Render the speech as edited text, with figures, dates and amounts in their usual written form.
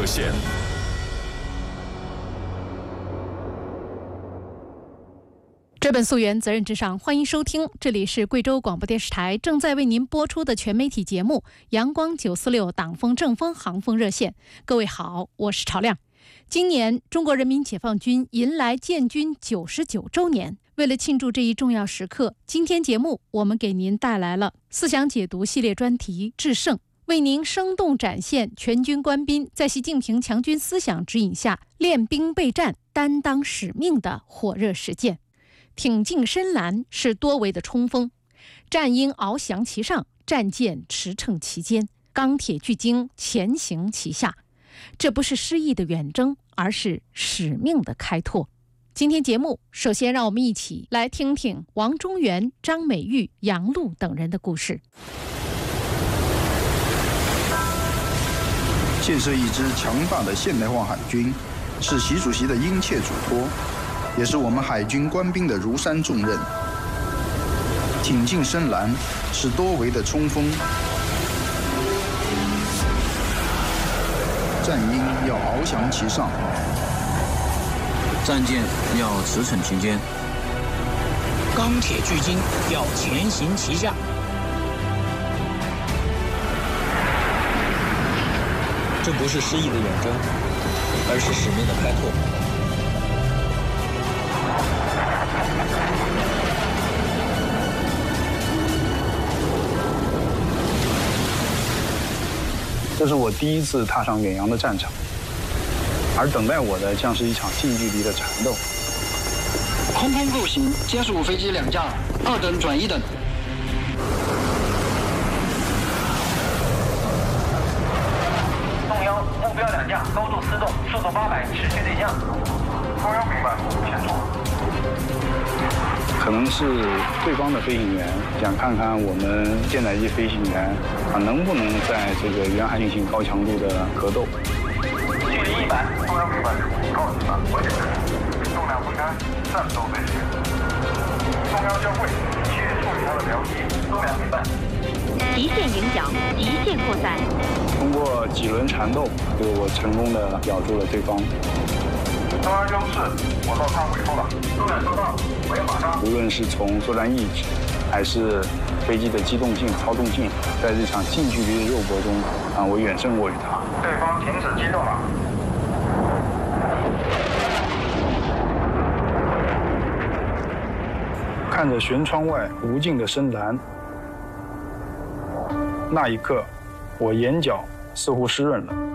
热线。 追本溯源，责任至上。欢迎收听，这里是贵州广播电视台正在为您播出的全媒体节目《阳光946党风正风航风热线》。各位好，我是朝亮。今年中国人民解放军迎来建军99周年，为了庆祝这一重要时刻，今天节目我们给您带来了思想解读系列专题《致胜》，为您生动展现全军官兵在习近平强军思想指引下练兵备战、担当使命的火热实践。挺进深蓝是多维的冲锋，战鹰翱翔其上，战舰驰骋其间，钢铁巨鲸前行其下。这不是诗意的远征，而是使命的开拓。今天节目，首先让我们一起来听听王中原、张美玉、杨璐等人的故事。 建设一支强大的现代化海军，是习主席的殷切嘱托，也是我们海军官兵的如山重任。挺进深蓝是多维的冲锋，战鹰要翱翔其上， 战舰要驰骋其间， 钢铁巨鲸要前行其下。 这不是诗意的远征，而是使命的开拓。 这是我第一次踏上远洋的战场，而等待我的将是一场近距离的缠斗。 空空构型歼15飞机2架，2等转1等。 动幺，目标2架，高度4动，速度800，持续对象。 中央明白，前出。 可能是对方的飞行员想看看我们舰载机飞行员能不能在这个远海进行高强度的格斗。 距离100， 中央明白，告诉他关键阵地，动量分开，战斗队形。中央将会继续处理他的僚机，中央明白。 极限影响，极限扩散。 通过几轮缠斗，我成功的咬住了对方。 中央优势，我到他尾后了。 中远收到，我要马上。 无论是从作战意志，还是飞机的机动性、操纵性，在这场近距离的肉搏中，我远胜过于他。 对方停止机动了。 看着舷窗外无尽的深蓝，那一刻，我眼角似乎湿润了。